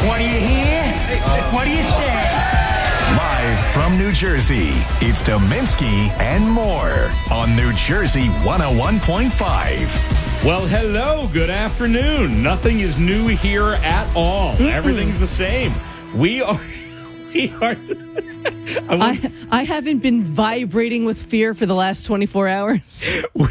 What do you hear? What do you say? Live from New Jersey, it's Dominski and more on New Jersey 101.5. Well, hello, good afternoon. Nothing is new here at all. Everything's the same. We are. I haven't been vibrating with fear for the last 24 hours.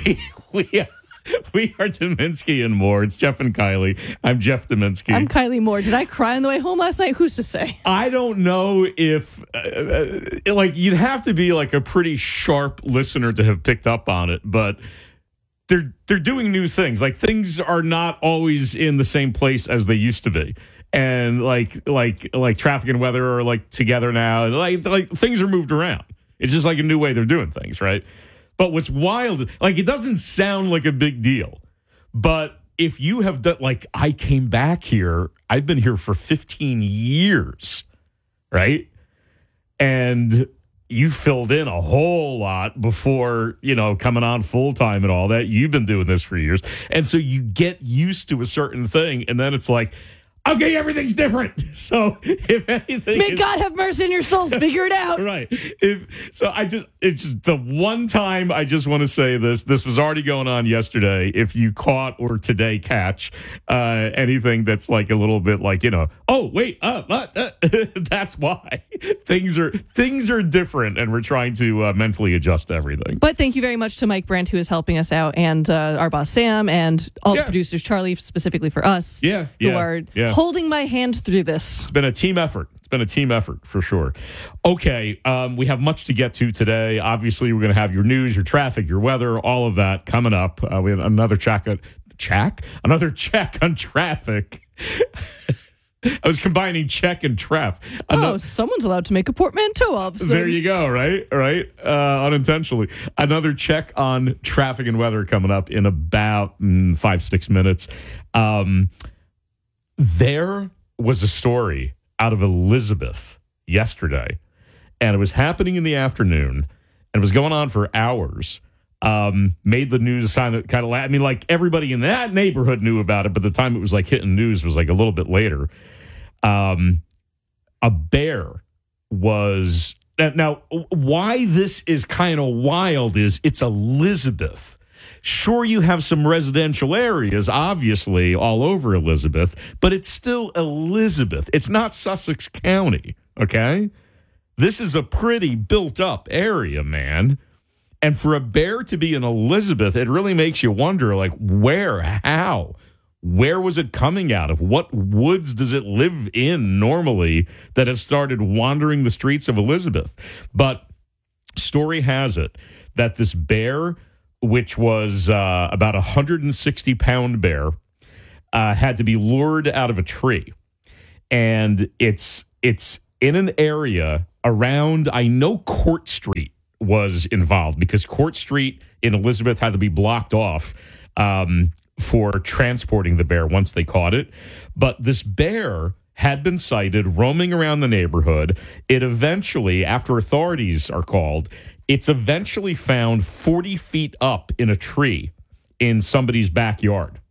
We are Dominski and more. It's Jeff and Kylie. I'm Jeff Dominski. I'm Kylie Moore. Did I cry on the way home last night? Who's to say? I don't know if, you'd have to be like a pretty sharp listener to have picked up on it, but they're doing new things. Like, things are not always in the same place as they used to be. And like traffic and weather are like together now. Like things are moved around. It's just like a new way they're doing things, right? But what's wild, like, it doesn't sound like a big deal. But if you have done, like, I came back here, I've been here for 15 years, right? And you filled in a whole lot before, coming on full time and all that. You've been doing this for years. And so you get used to a certain thing, and then it's like, okay, everything's different. So if anything, may God have mercy in your souls. Figure it out. Right. It's the one time I just want to say this. This was already going on yesterday. If you caught or today catch anything that's like a little bit like, oh wait, that's why things are different, and we're trying to mentally adjust to everything. But thank you very much to Mike Brandt, who is helping us out, and our boss Sam, and all the producers, Charlie specifically for us, who are holding my hand through this. It's been a team effort. It's been a team effort for sure. Okay, we have much to get to today. Obviously, we're going to have your news, your traffic, your weather, all of that coming up. We have another check on traffic. I was combining check and tref. Someone's allowed to make a portmanteau all of a sudden. There you go, right? Unintentionally. Another check on traffic and weather coming up in about 5-6 minutes. There was a story out of Elizabeth yesterday, and it was happening in the afternoon, and it was going on for hours. Made the news kind of I mean, like, everybody in that neighborhood knew about it, but the time it was like hitting news was like a little bit later. A bear was now. Why this is kind of wild is it's Elizabeth. Sure, you have some residential areas, obviously, all over Elizabeth, but it's still Elizabeth. It's not Sussex County, okay? This is a pretty built-up area, man. And for a bear to be in Elizabeth, it really makes you wonder, like, where, how? Where was it coming out of? What woods does it live in normally that has started wandering the streets of Elizabeth? But story has it that this bear, which was about 160-pound bear, had to be lured out of a tree. And it's in an area around, I know Court Street was involved, because Court Street in Elizabeth had to be blocked off for transporting the bear once they caught it. But this bear had been sighted roaming around the neighborhood. It eventually, after authorities are called, it's eventually found 40 feet up in a tree in somebody's backyard.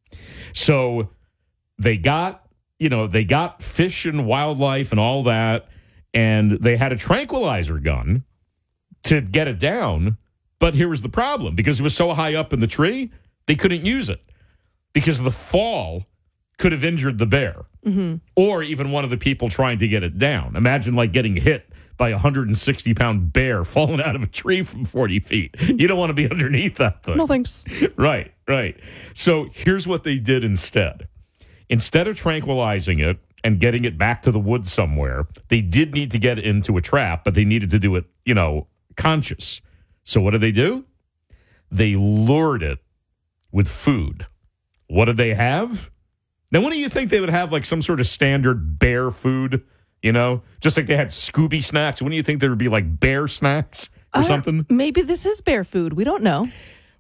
So they got fish and wildlife and all that, and they had a tranquilizer gun to get it down. But here was the problem. Because it was so high up in the tree, they couldn't use it, because the fall could have injured the bear, or even one of the people trying to get it down. Imagine, like, getting hit by a 160-pound bear falling out of a tree from 40 feet. You don't want to be underneath that thing. No thanks. Right. So here's what they did instead. Instead of tranquilizing it and getting it back to the woods somewhere, they did need to get it into a trap, but they needed to do it, conscious. So what did they do? They lured it with food. What did they have? Now, wouldn't you think they would have, like, some sort of standard bear food? Just like they had Scooby snacks. Wouldn't you think there would be, like, bear snacks or something? Maybe this is bear food. We don't know.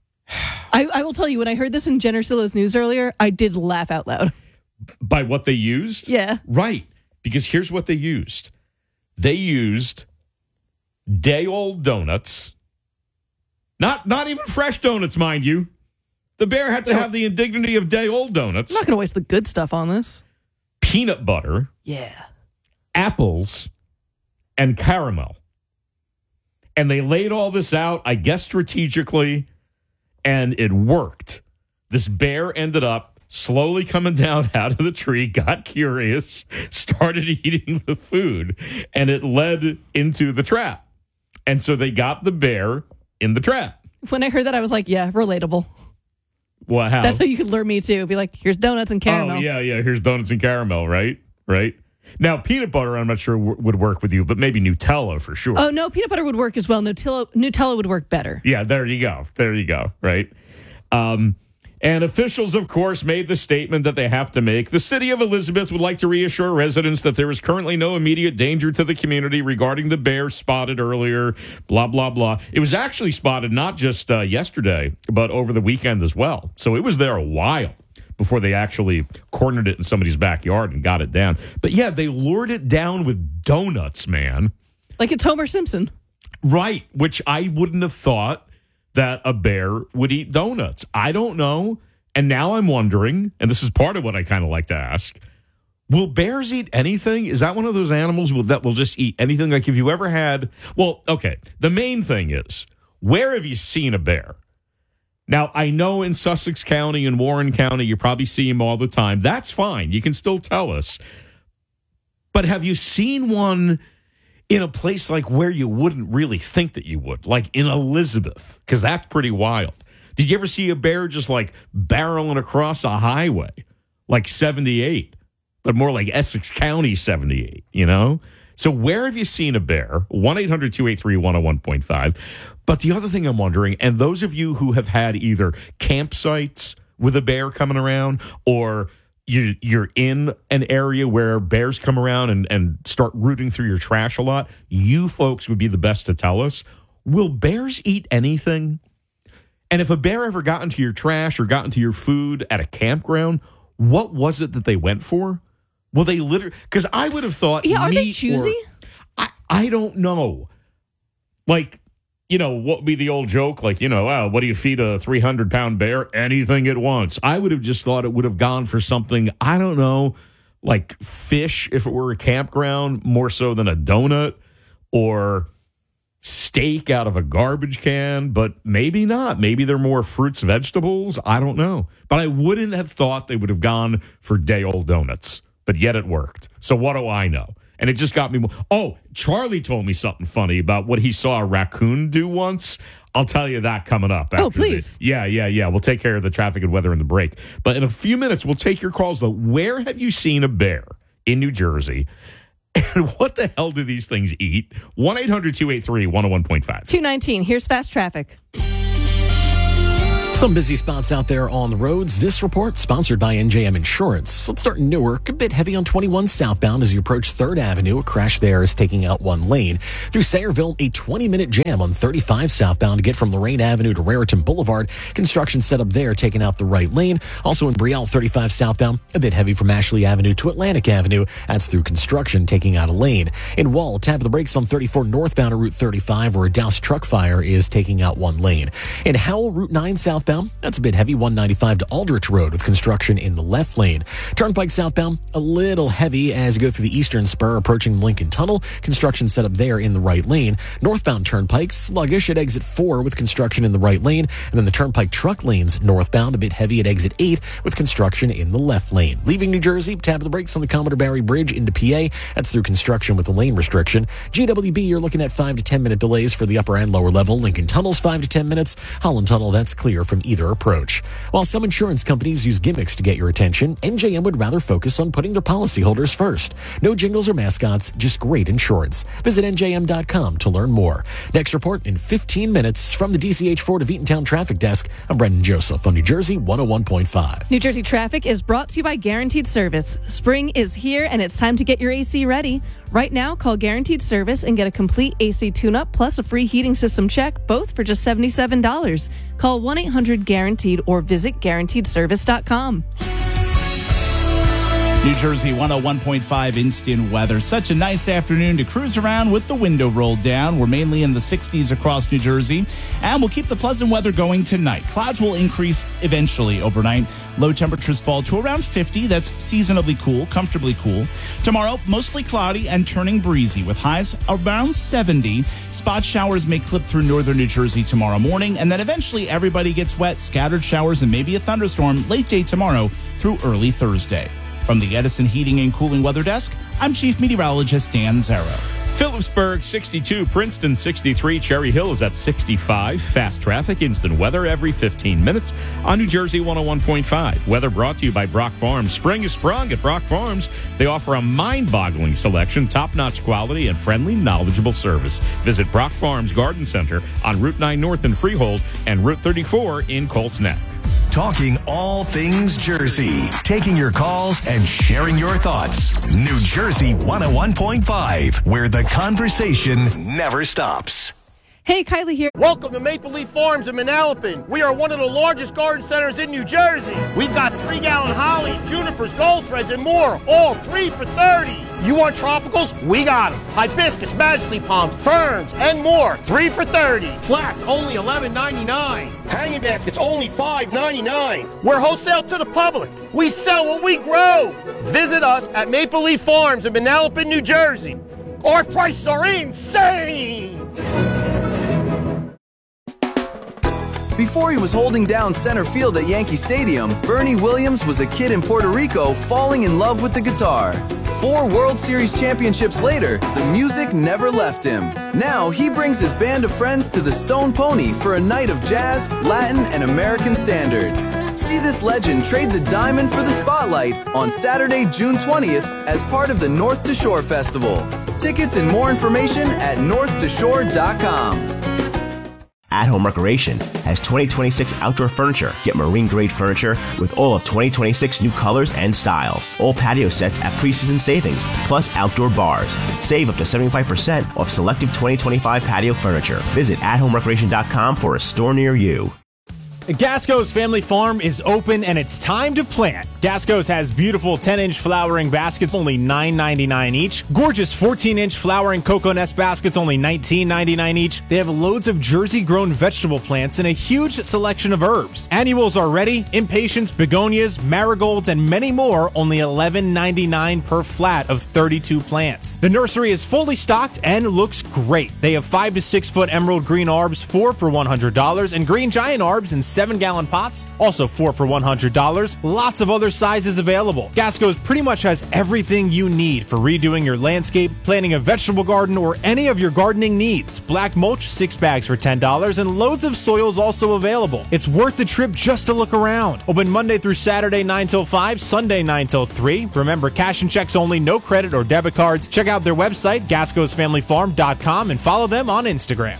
I will tell you, when I heard this in Jen Ursillo's news earlier, I did laugh out loud. By what they used? Yeah. Right. Because here's what they used. They used day-old donuts. Not even fresh donuts, mind you. The bear had to have the indignity of day-old donuts. I'm not going to waste the good stuff on this. peanut butter, apples, and caramel. And they laid all this out, I guess strategically, and it worked. This bear ended up slowly coming down out of the tree, got curious, started eating the food, and it led into the trap. And so they got the bear in the trap. When I heard that, I was like, yeah, relatable. Well, how? That's how you could lure me, too. Be like, here's donuts and caramel. Oh, yeah, here's donuts and caramel, right? Now, peanut butter, I'm not sure would work with you, but maybe Nutella for sure. Oh, no, peanut butter would work as well. Nutella would work better. Yeah, there you go, right? And officials, of course, made the statement that they have to make. The city of Elizabeth would like to reassure residents that there is currently no immediate danger to the community regarding the bear spotted earlier, blah, blah, blah. It was actually spotted not just yesterday, but over the weekend as well. So it was there a while before they actually cornered it in somebody's backyard and got it down. But yeah, they lured it down with donuts, man. Like it's Homer Simpson. Right, which I wouldn't have thought that a bear would eat donuts. I don't know. And now I'm wondering, and this is part of what I kind of like to ask, will bears eat anything? Is that one of those animals that will just eat anything? Like if you ever had, well, okay, the main thing is, where have you seen a bear? Now, I know in Sussex County and Warren County, you probably see them all the time. That's fine. You can still tell us. But have you seen one in a place like where you wouldn't really think that you would, like in Elizabeth? Because that's pretty wild. Did you ever see a bear just like barreling across a highway, like 78, but more like Essex County 78, you know? So where have you seen a bear? 1-800-283-101.5. But the other thing I'm wondering, and those of you who have had either campsites with a bear coming around or you're in an area where bears come around and start rooting through your trash a lot, you folks would be the best to tell us. Will bears eat anything? And if a bear ever got into your trash or got into your food at a campground, what was it that they went for? Will they literally? Because I would have thought. Yeah, are they choosy? I don't know. Like, you know, what would be the old joke? Like, you know, what do you feed a 300-pound bear? Anything it wants. I would have just thought it would have gone for something, I don't know, like fish if it were a campground, more so than a donut, or steak out of a garbage can, but maybe not. Maybe they're more fruits, vegetables. I don't know. But I wouldn't have thought they would have gone for day-old donuts, but yet it worked. So what do I know? And it just got me. Oh, Charlie told me something funny about what he saw a raccoon do once. I'll tell you that coming up. Oh, please. Yeah. We'll take care of the traffic and weather in the break. But in a few minutes, we'll take your calls, though. Where have you seen a bear in New Jersey? And what the hell do these things eat? 1-800-283-101.5. 219. Here's fast traffic. Some busy spots out there on the roads. This report sponsored by NJM Insurance. Let's start in Newark. A bit heavy on 21 southbound as you approach 3rd Avenue. A crash there is taking out one lane. Through Sayreville, a 20-minute jam on 35 southbound to get from Lorraine Avenue to Raritan Boulevard. Construction set up there, taking out the right lane. Also in Brielle, 35 southbound. A bit heavy from Ashley Avenue to Atlantic Avenue. That's through construction, taking out a lane. In Wall, tap of the brakes on 34 northbound to Route 35, where a Douse truck fire is taking out one lane. In Howell, Route 9 southbound. That's a bit heavy, 195 to Aldrich Road with construction in the left lane. Turnpike southbound, a little heavy as you go through the eastern spur approaching Lincoln Tunnel. Construction set up there in the right lane. Northbound Turnpike, sluggish at exit 4 with construction in the right lane. And then the Turnpike truck lanes northbound, a bit heavy at exit 8 with construction in the left lane. Leaving New Jersey, tap of the brakes on the Commodore Barry Bridge into PA. That's through construction with a lane restriction. GWB, you're looking at 5 to 10 minute delays for the upper and lower level. Lincoln Tunnel's 5 to 10 minutes. Holland Tunnel, that's clear from either approach. While some insurance companies use gimmicks to get your attention, NJM would rather focus on putting their policyholders first. No jingles or mascots, just great insurance. Visit NJM.com to learn more. Next report in 15 minutes from the DCH4 to Eatontown Traffic Desk. I'm Brendan Joseph on New Jersey 101.5. New Jersey Traffic is brought to you by Guaranteed Service. Spring is here and it's time to get your AC ready. Right now, call Guaranteed Service and get a complete AC tune-up plus a free heating system check, both for just $77. Call 1-800-GUARANTEED or visit GuaranteedService.com. New Jersey 101.5 instant weather. Such a nice afternoon to cruise around with the window rolled down. We're mainly in the 60s across New Jersey, and we'll keep the pleasant weather going tonight. Clouds will increase eventually overnight. Low temperatures fall to around 50. That's seasonably cool, comfortably cool. Tomorrow, mostly cloudy and turning breezy with highs around 70. Spot showers may clip through northern New Jersey tomorrow morning, and then eventually everybody gets wet. Scattered showers and maybe a thunderstorm late day tomorrow through early Thursday. From the Edison Heating and Cooling Weather Desk, I'm Chief Meteorologist Dan Zarrow. Phillipsburg 62, Princeton 63, Cherry Hill is at 65. Fast traffic, instant weather every 15 minutes on New Jersey 101.5. Weather brought to you by Brock Farms. Spring is sprung at Brock Farms. They offer a mind-boggling selection, top-notch quality, and friendly, knowledgeable service. Visit Brock Farms Garden Center on Route 9 North in Freehold and Route 34 in Colts Neck. Talking all things Jersey. Taking your calls and sharing your thoughts. New Jersey 101.5, where the conversation never stops. Hey, Kylie here. Welcome to Maple Leaf Farms in Manalapan. We are one of the largest garden centers in New Jersey. We've got 3-gallon hollies, junipers, gold threads, and more, all 3 for $30. You want tropicals? We got them. Hibiscus, majesty palms, ferns, and more, 3 for $30. Flats, only $11.99. Hanging baskets, only $5.99. We're wholesale to the public. We sell what we grow. Visit us at Maple Leaf Farms in Manalapan, New Jersey. Our prices are insane. Before he was holding down center field at Yankee Stadium, Bernie Williams was a kid in Puerto Rico falling in love with the guitar. 4 World Series championships later, the music never left him. Now he brings his band of friends to the Stone Pony for a night of jazz, Latin, and American standards. See this legend trade the diamond for the spotlight on Saturday, June 20th as part of the North to Shore Festival. Tickets and more information at northtashore.com. At Home Recreation has 2026 outdoor furniture. Get marine-grade furniture with all of 2026 new colors and styles. All patio sets at pre-season savings, plus outdoor bars. Save up to 75% off selective 2025 patio furniture. Visit athomerecreation.com for a store near you. Gasco's Family Farm is open and it's time to plant. Gasco's has beautiful 10-inch flowering baskets, only $9.99 each. Gorgeous 14-inch flowering cocoa nest baskets, only $19.99 each. They have loads of Jersey-grown vegetable plants and a huge selection of herbs. Annuals are ready, impatiens, begonias, marigolds, and many more, only $11.99 per flat of 32 plants. The nursery is fully stocked and looks great. They have 5 to 6 foot emerald green arbs, 4 for $100, and green giant arbs in 7-gallon pots, also 4 for $100. Lots of other sizes available. Gasco's pretty much has everything you need for redoing your landscape, planting a vegetable garden, or any of your gardening needs. Black mulch, 6 bags for $10, and loads of soils also available. It's worth the trip just to look around. Open Monday through Saturday 9 till 5, Sunday 9 till 3. Remember, cash and checks only, no credit or debit cards. Check out their website, gascosfamilyfarm.com, and follow them on Instagram.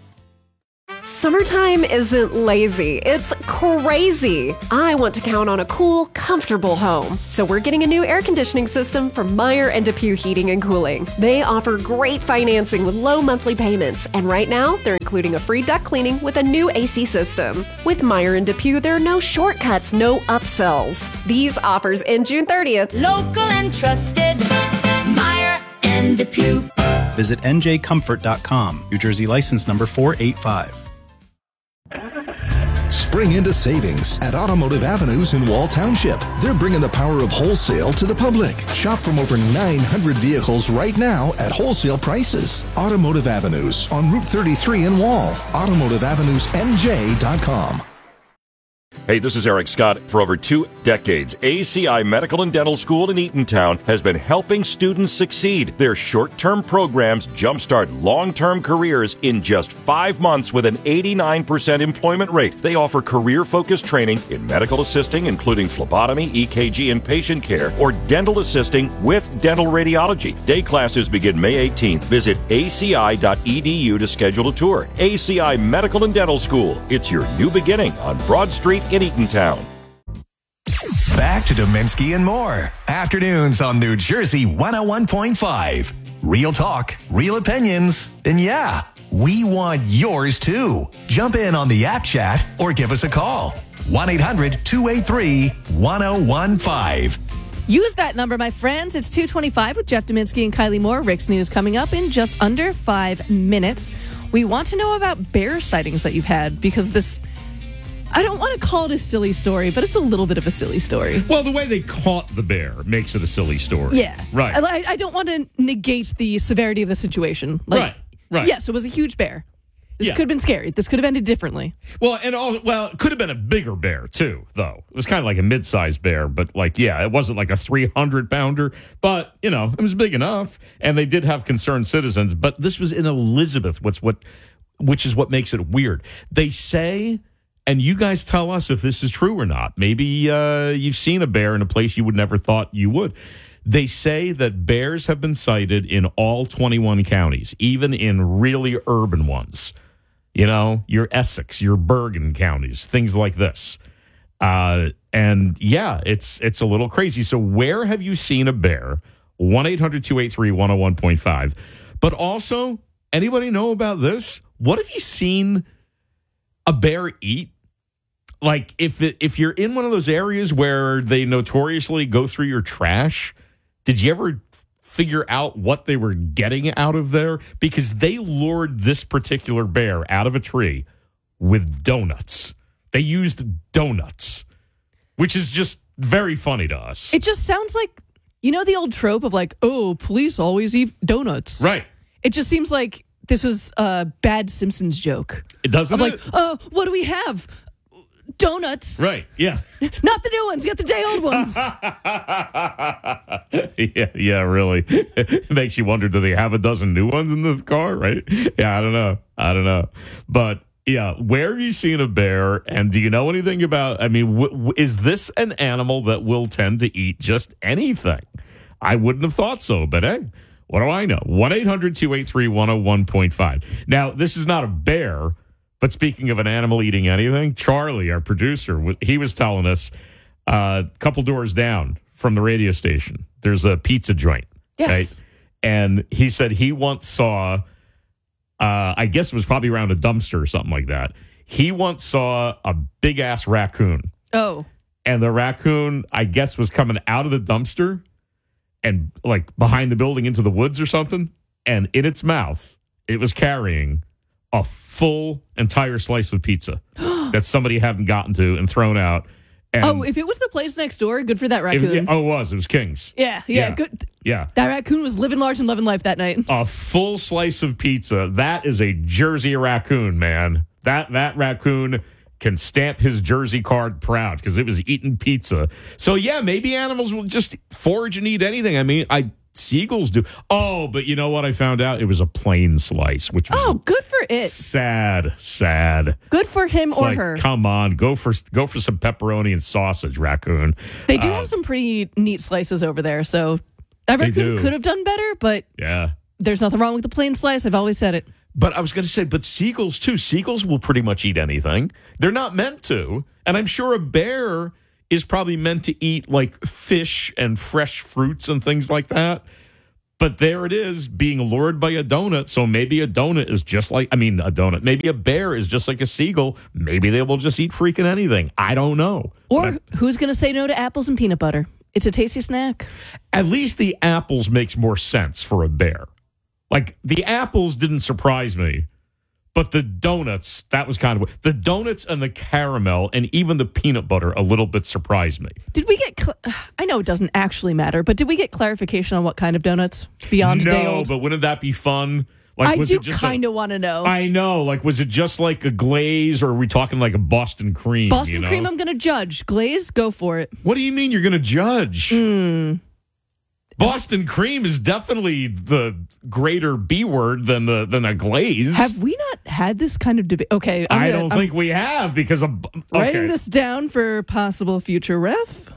Summertime isn't lazy, it's crazy. I want to count on a cool, comfortable home. So we're getting a new air conditioning system from Meyer and DePuy Heating and Cooling. They offer great financing with low monthly payments, and right now they're including a free duct cleaning with a new AC system. With Meyer and DePuy, there are no shortcuts, no upsells. These offers end June 30th. Local and trusted, Meyer and DePuy. Visit njcomfort.com. New Jersey license number 485. Spring into savings at Automotive Avenues in Wall Township. They're bringing the power of wholesale to the public. Shop from over 900 vehicles right now at wholesale prices. Automotive Avenues on Route 33 in Wall. AutomotiveAvenuesNJ.com. Hey, this is Eric Scott. For over 2 decades, ACI Medical and Dental School in Eatontown has been helping students succeed. Their short-term programs jumpstart long-term careers in just 5 months with an 89% employment rate. They offer career-focused training in medical assisting, including phlebotomy, EKG, and patient care, or dental assisting with dental radiology. Day classes begin May 18th. Visit aci.edu to schedule a tour. ACI Medical and Dental School. It's your new beginning on Broad Street in Eatontown. Back to Dominski and more. Afternoons on New Jersey 101.5. Real talk, real opinions, and yeah, we want yours too. Jump in on the app chat or give us a call. 1-800-283-1015. Use that number, my friends. It's 2:25 with Jeff Dominski and Kylie Moore. Rick's News coming up in just under 5 minutes. We want to know about bear sightings that you've had because this, I don't want to call it a silly story, but it's a little bit of a silly story. Well, the way they caught the bear makes it a silly story. Yeah. Right. I don't want to negate the severity of the situation. Like, right. Yes, it was a huge bear. This could have been scary. This could have ended differently. Well, it could have been a bigger bear, too, though. It was kind of like a mid-sized bear, but, it wasn't like a 300-pounder, but, it was big enough, and they did have concerned citizens, but this was in Elizabeth, which is what makes it weird. They say, and you guys tell us if this is true or not, maybe you've seen a bear in a place you would never thought you would. They say that bears have been sighted in all 21 counties, even in really urban ones. Your Essex, your Bergen counties, things like this. It's a little crazy. So where have you seen a bear? 1-800-283-101.5. But also, anybody know about this? What have you seen a bear eat? Like, if you're in one of those areas where they notoriously go through your trash, did you ever figure out what they were getting out of there? Because they lured this particular bear out of a tree with donuts. They used donuts, which is just very funny to us. It just sounds like, the old trope of police always eat donuts. Right. It just seems like this was a bad Simpsons joke. It doesn't. What do we have? Donuts. Right, yeah. Not the new ones, get the day old ones. yeah, really. It makes you wonder, do they have a dozen new ones in the car, right? Yeah, I don't know. But, where have you seen a bear, and do you know anything about, is this an animal that will tend to eat just anything? I wouldn't have thought so, but hey, what do I know? 1-800-283-101.5. Now, this is not a bear. But speaking of an animal eating anything, Charlie, our producer, he was telling us a couple doors down from the radio station, there's a pizza joint. Yes. Right? And he said he once saw, I guess it was probably around a dumpster or something like that. He once saw a big-ass raccoon. Oh. And the raccoon, I guess, was coming out of the dumpster and, behind the building into the woods or something. And in its mouth, it was carrying a full entire slice of pizza that somebody hadn't gotten to and thrown out. And if it was the place next door, good for that raccoon. It was King's. Yeah, good. Yeah. That raccoon was living large and loving life that night. A full slice of pizza. That is a Jersey raccoon, man. That raccoon can stamp his Jersey card proud because it was eating pizza. So, yeah, maybe animals will just forage and eat anything. Seagulls do. Oh, but you know what I found out? It was a plain slice, which was good for it. Sad. Good for him It's or her. Come on, go for some pepperoni and sausage, raccoon. They do have some pretty neat slices over there, so that raccoon could have done better, but there's nothing wrong with the plain slice. I've always said it. But I was going to say, but seagulls too. Seagulls will pretty much eat anything. They're not meant to, and I'm sure a bear is probably meant to eat fish and fresh fruits and things like that. But there it is, being lured by a donut. So maybe a donut is just a donut. Maybe a bear is just like a seagull. Maybe they will just eat freaking anything. I don't know. Or who's going to say no to apples and peanut butter? It's a tasty snack. At least the apples makes more sense for a bear. The apples didn't surprise me. But the donuts, that was kind of... The donuts and the caramel and even the peanut butter a little bit surprised me. Did we get... I know it doesn't actually matter, but did we get clarification on what kind of donuts beyond day old? No, but wouldn't that be fun? I do kind of want to know. I know. Was it just like a glaze or are we talking like a Boston cream? Boston cream I'm going to judge. Glaze, go for it. What do you mean you're going to judge? Boston cream is definitely the greater B word than a glaze. Have we not had this kind of debate? Okay, I don't think we have because of writing this down for possible future ref.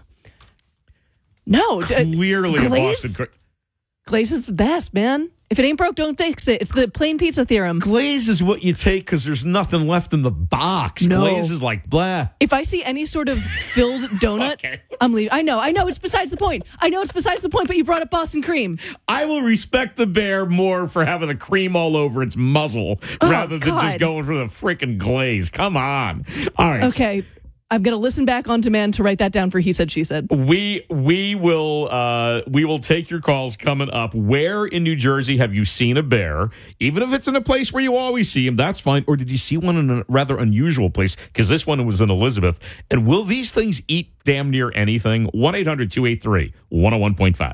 No, clearly glaze? a Boston cream. Glaze is the best, man. If it ain't broke, don't fix it. It's the plain pizza theorem. Glaze is what you take because there's nothing left in the box. No. Glaze is like blah. If I see any sort of filled donut, I'm leaving. I know. It's besides the point. But you brought up Boston cream. I will respect the bear more for having the cream all over its muzzle rather than just going for the freaking glaze. Come on. All right. Okay. I'm going to listen back on demand to write that down for He Said, She Said. We will take your calls coming up. Where in New Jersey have you seen a bear? Even if it's in a place where you always see him, that's fine. Or did you see one in a rather unusual place? Because this one was in Elizabeth. And will these things eat damn near anything? 1-800-283-101.5.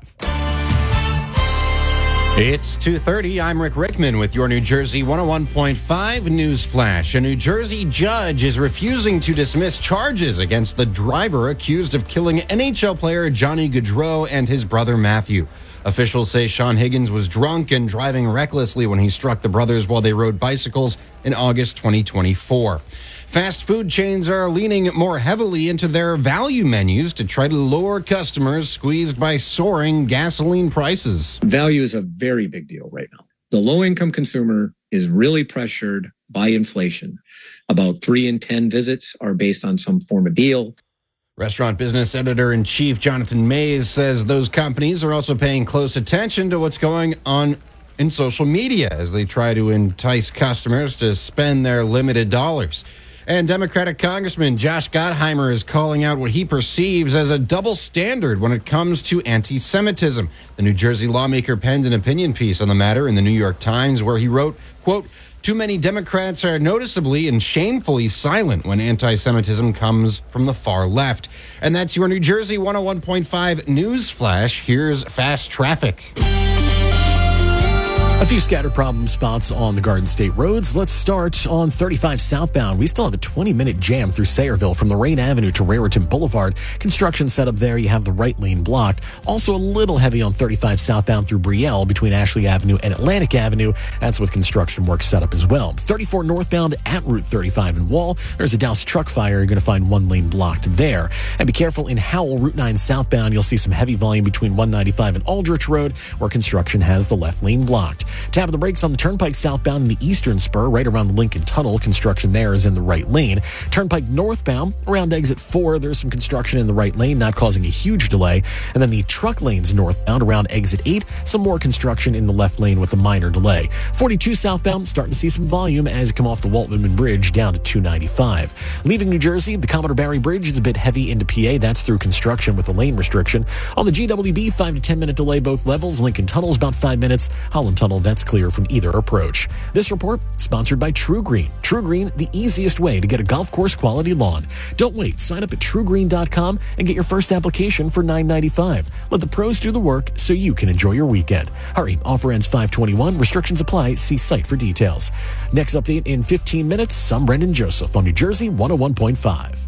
It's 2:30. I'm Rick Rickman with your New Jersey 101.5 News Flash. A New Jersey judge is refusing to dismiss charges against the driver accused of killing NHL player Johnny Gaudreau and his brother Matthew. Officials say Sean Higgins was drunk and driving recklessly when he struck the brothers while they rode bicycles in August 2024. Fast food chains are leaning more heavily into their value menus to try to lure customers squeezed by soaring gasoline prices. Value is a very big deal right now. The low-income consumer is really pressured by inflation. About 3 in 10 visits are based on some form of deal. Restaurant business editor-in-chief Jonathan Mays says those companies are also paying close attention to what's going on in social media as they try to entice customers to spend their limited dollars. And Democratic Congressman Josh Gottheimer is calling out what he perceives as a double standard when it comes to anti-Semitism. The New Jersey lawmaker penned an opinion piece on the matter in the New York Times where he wrote, quote, "Too many Democrats are noticeably and shamefully silent when anti-Semitism comes from the far left." And that's your New Jersey 101.5 News Flash. Here's Fast Traffic. A few scattered problem spots on the Garden State roads. Let's start on 35 southbound. We still have a 20-minute jam through Sayreville from Lorraine Avenue to Raritan Boulevard. Construction set up there. You have the right lane blocked. Also a little heavy on 35 southbound through Brielle between Ashley Avenue and Atlantic Avenue. That's with construction work set up as well. 34 northbound at Route 35 in Wall. There's a Douse truck fire. You're going to find one lane blocked there. And be careful in Howell, Route 9 southbound. You'll see some heavy volume between 195 and Aldrich Road where construction has the left lane blocked. Tap of the brakes on the Turnpike southbound in the eastern spur, right around the Lincoln Tunnel. Construction there is in the right lane. Turnpike northbound, around exit 4, there's some construction in the right lane, not causing a huge delay. And then the truck lanes northbound around exit 8, some more construction in the left lane with a minor delay. 42 southbound, starting to see some volume as you come off the Walt Whitman Bridge down to 295. Leaving New Jersey, the Commodore Barry Bridge is a bit heavy into PA. That's through construction with a lane restriction. On the GWB, 5 to 10 minute delay both levels. Lincoln Tunnel is about 5 minutes. Holland Tunnel, that's clear from either approach. This report sponsored by True Green. True Green, the easiest way to get a golf course quality lawn. Don't wait. Sign up at truegreen.com and get your first application for $9.95. Let the pros do the work so you can enjoy your weekend. Hurry. Offer ends 5/21. Restrictions apply. See site for details. Next update in 15 minutes. I'm Brendan Joseph on New Jersey 101.5.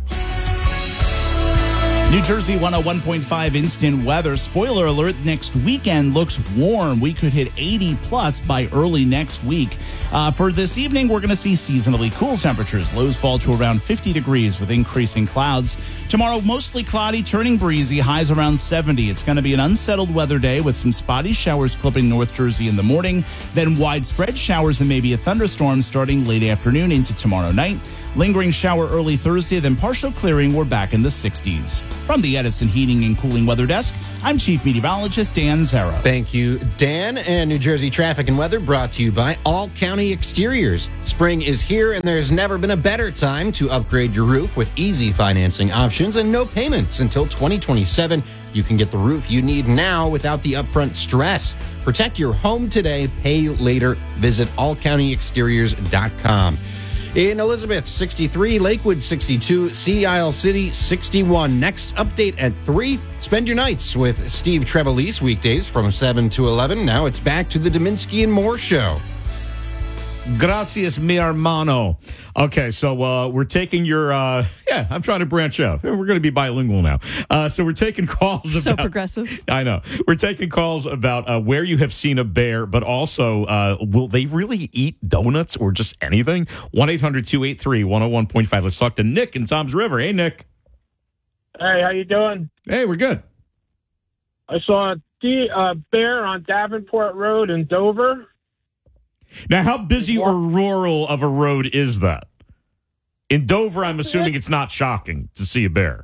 New Jersey 101.5 instant weather. Spoiler alert, next weekend looks warm. We could hit 80 plus by early next week. For this evening, we're going to see seasonally cool temperatures. Lows fall to around 50 degrees with increasing clouds. Tomorrow, mostly cloudy, turning breezy, highs around 70. It's going to be an unsettled weather day with some spotty showers clipping North Jersey in the morning, then widespread showers and maybe a thunderstorm starting late afternoon into tomorrow night. Lingering shower early Thursday, then partial clearing. We're back in the 60s. From the Edison Heating and Cooling Weather Desk, I'm Chief Meteorologist Dan Zara. Thank you, Dan. And New Jersey traffic and weather brought to you by All County Exteriors. Spring is here, and there's never been a better time to upgrade your roof with easy financing options and no payments until 2027. You can get the roof you need now without the upfront stress. Protect your home today, pay later. Visit allcountyexteriors.com. In Elizabeth, 63, Lakewood, 62, Sea Isle City, 61. Next update at 3. Spend your nights with Steve Trevelise weekdays from 7 to 11. Now it's back to the Dominski and Moore Show. Gracias, mi hermano. Okay, so we're taking your, I'm trying to branch out. We're going to be bilingual now. So we're taking calls about... So progressive. I know. We're taking calls about where you have seen a bear, but also, will they really eat donuts or just anything? 1-800-283-101.5. Let's talk to Nick in Toms River. Hey, Nick. Hey, how you doing? Hey, we're good. I saw a bear on Davenport Road in Dover. Now, how busy or rural of a road is that? In Dover, I'm assuming it's not shocking to see a bear.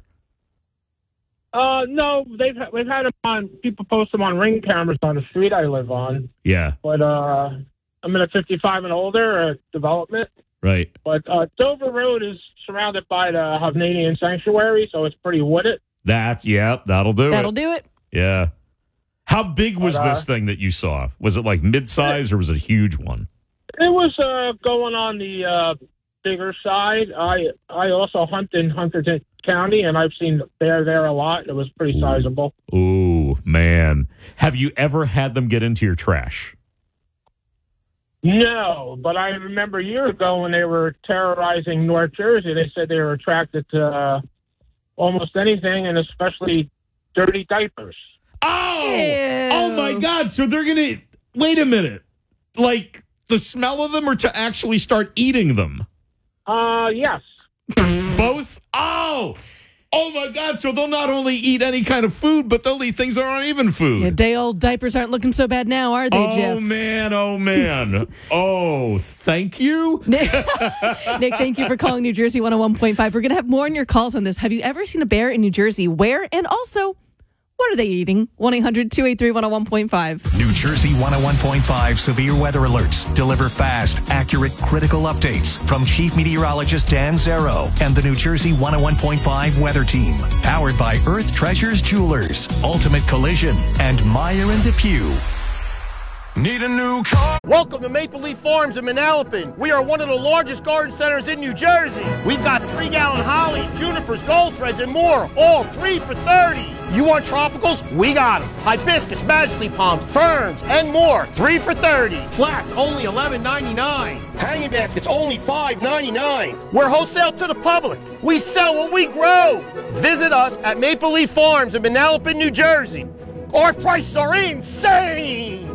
No, they've had them on. People post them on Ring cameras on the street I live on. Yeah, but I'm in a 55 and older development. Right. But Dover Road is surrounded by the Hovnanian Sanctuary, so it's pretty wooded. That'll do it. That'll do it. Yeah. How big was this thing that you saw? Was it like mid-size or was it a huge one? It was going on the bigger side. I also hunt in Hunterdon County, and I've seen bear there a lot. It was pretty sizable. Ooh, man. Have you ever had them get into your trash? No, but I remember a year ago when they were terrorizing North Jersey, they said they were attracted to almost anything, and especially dirty diapers. Oh my God. So they're going to, wait a minute. Like the smell of them or to actually start eating them? Yes. Both? Oh my God. So they'll not only eat any kind of food, but they'll eat things that aren't even food. Yeah, day-old diapers aren't looking so bad now, are they, Jeff? Oh, man. Oh, thank you. Nick, thank you for calling New Jersey 101.5. We're going to have more on your calls on this. Have you ever seen a bear in New Jersey? Where? And also, what are they eating? 1-800-283-101.5. New Jersey 101.5 severe weather alerts deliver fast, accurate, critical updates from Chief Meteorologist Dan Zero and the New Jersey 101.5 weather team. Powered by Earth Treasures Jewelers, Ultimate Collision, and Meyer and DePuy. Need a new car? Welcome to Maple Leaf Farms in Manalapan. We are one of the largest garden centers in New Jersey. We've got 3-gallon hollies, junipers, gold threads, and more, all 3 for $30. You want tropicals? We got them. Hibiscus, majesty palms, ferns, and more, 3 for $30. Flats, only $11.99. Hanging baskets, only $5.99. We're wholesale to the public. We sell what we grow. Visit us at Maple Leaf Farms in Manalapan, New Jersey. Our prices are insane.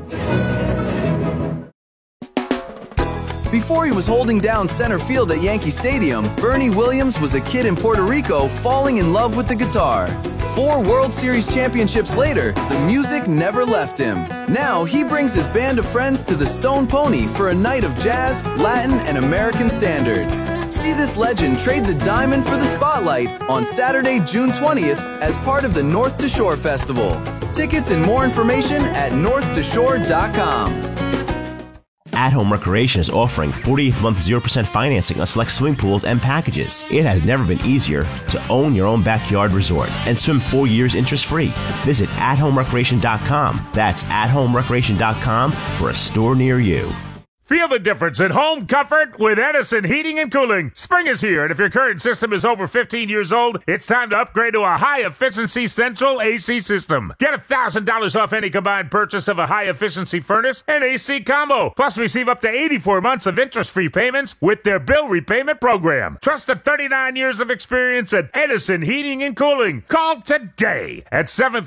Before he was holding down center field at Yankee Stadium, Bernie Williams was a kid in Puerto Rico falling in love with the guitar. 4 World Series championships later, the music never left him. Now he brings his band of friends to the Stone Pony for a night of jazz, Latin, and American standards. See this legend trade the diamond for the spotlight on Saturday, June 20th as part of the North to Shore Festival. Tickets and more information at northtashore.com. At Home Recreation is offering 48th month 0% financing on select swimming pools and packages. It has never been easier to own your own backyard resort and swim 4 years interest-free. Visit athomerecreation.com. That's athomerecreation.com for a store near you. Feel the difference in home comfort with Edison Heating and Cooling. Spring is here, and if your current system is over 15 years old, it's time to upgrade to a high-efficiency central AC system. Get $1,000 off any combined purchase of a high-efficiency furnace and AC combo. Plus, receive up to 84 months of interest-free payments with their bill repayment program. Trust the 39 years of experience at Edison Heating and Cooling. Call today at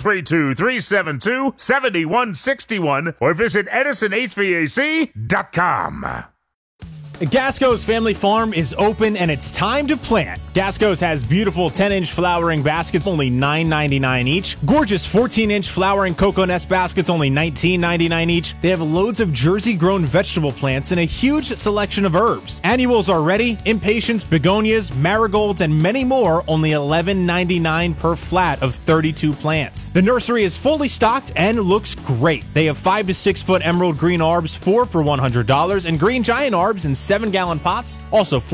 732-372-7161 or visit EdisonHVAC.com. Gasco's Family Farm is open and it's time to plant. Gasco's has beautiful 10-inch flowering baskets, only $9.99 each. Gorgeous 14-inch flowering cocoa nest baskets, only $19.99 each. They have loads of Jersey-grown vegetable plants and a huge selection of herbs. Annuals are ready, impatiens, begonias, marigolds, and many more, only $11.99 per flat of 32 plants. The nursery is fully stocked and looks great. They have 5 to 6 foot emerald green arbs, 4 for $100, and green giant arbs in 7-gallon pots, also